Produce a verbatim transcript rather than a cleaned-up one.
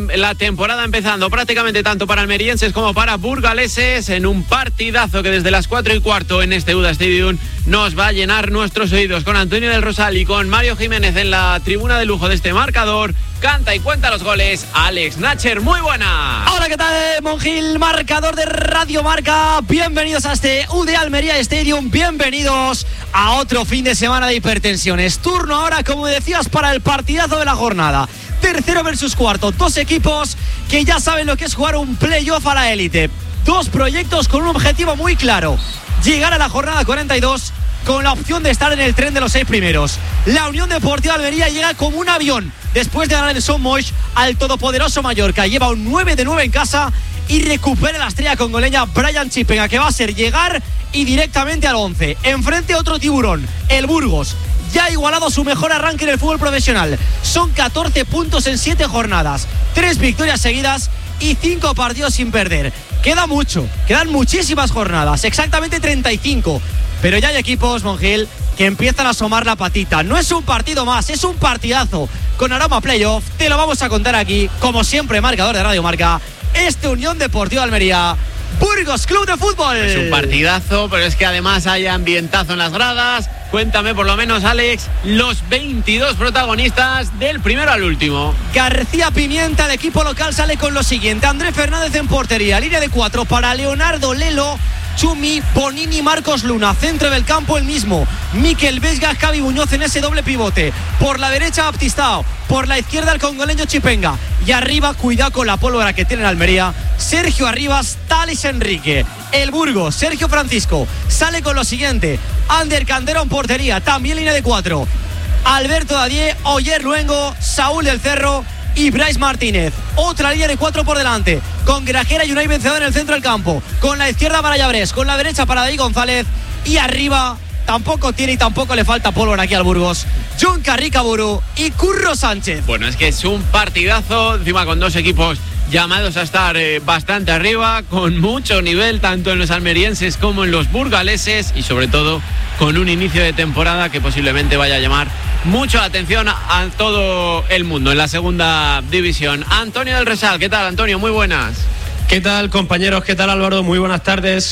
La temporada empezando prácticamente tanto para almerienses como para burgaleses en un partidazo que desde las cuatro y cuarto en este U D A Stadium nos va a llenar nuestros oídos, con Antonio del Rosal y con Mario Jiménez en la tribuna de lujo de este marcador. Canta y cuenta los goles Alex Nacher. Muy buena. Hola, ¿qué tal, Monjil? Marcador de Radio Marca. Bienvenidos a este U D A Almería Stadium. Bienvenidos a otro fin de semana de hipertensiones. Turno ahora, como decías, para el partidazo de la jornada. Tercero versus cuarto. Dos equipos que ya saben lo que es jugar un playoff a la élite. Dos proyectos con un objetivo muy claro: llegar a la jornada cuarenta y dos con la opción de estar en el tren de los seis primeros. La Unión Deportiva Almería llega como un avión después de ganar el Son Moix al todopoderoso Mallorca. Lleva un nueve de nueve en casa y recupera la estrella congoleña Brian Chipenga, que va a ser llegar y directamente al once. Enfrente otro tiburón, el Burgos. Ya ha igualado su mejor arranque en el fútbol profesional. Son catorce puntos en siete jornadas, tres victorias seguidas y cinco partidos sin perder. Queda mucho, quedan muchísimas jornadas, exactamente treinta y cinco. Pero ya hay equipos, Monjil, que empiezan a asomar la patita. No es un partido más, es un partidazo con aroma playoff. Te lo vamos a contar aquí, como siempre, marcador de Radio Marca. Este Unión Deportiva Almería, Burgos Club de Fútbol. Es un partidazo, pero es que además hay ambientazo en las gradas. Cuéntame por lo menos, Alex, los veintidós protagonistas del primero al último. García Pimienta, el equipo local, sale con lo siguiente: Andrés Fernández en portería, línea de cuatro para Leonardo Lelo, Chumi, Bonini, Marcos Luna. Centro del campo el mismo: Miquel Vesga, Javi Muñoz en ese doble pivote. Por la derecha Baptistao, por la izquierda el congoleño Chipenga. Y arriba, cuidado con la pólvora que tiene en Almería, Sergio Arribas, Tales Enrique. El Burgos, Sergio Francisco, sale con lo siguiente: Ander Candero en portería, también línea de cuatro. Alberto Dadié, Oyer Luengo, Saúl del Cerro y Bryce Martínez. Otra línea de cuatro por delante, con Grajera y Unai Vencedor en el centro del campo. Con la izquierda para Llabrés, con la derecha para David González. Y arriba, tampoco tiene y tampoco le falta pólvora aquí al Burgos, John Carricaburu y Curro Sánchez. Bueno, es que es un partidazo, encima con dos equipos llamados a estar eh, bastante arriba, con mucho nivel tanto en los almerienses como en los burgaleses, y sobre todo con un inicio de temporada que posiblemente vaya a llamar mucho la atención a, a todo el mundo en la segunda división. Antonio del Rosal, ¿qué tal, Antonio? Muy buenas. ¿Qué tal, compañeros? ¿Qué tal, Álvaro? Muy buenas tardes.